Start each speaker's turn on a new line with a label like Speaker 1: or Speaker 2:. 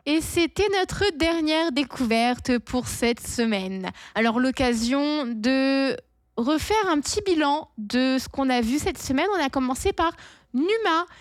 Speaker 1: Et c'était notre dernière découverte pour cette semaine. Alors, l'occasion de refaire un petit bilan de ce qu'on a vu cette semaine. On a commencé par Numa,